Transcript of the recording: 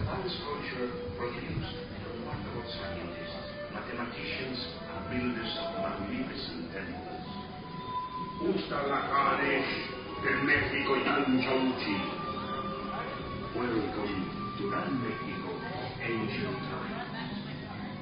This culture produced remarkable scientists, mathematicians, and builders of magnificent temples. Ustalacanes del México Yanchauchi. Welcome to that Mexico of ancient times.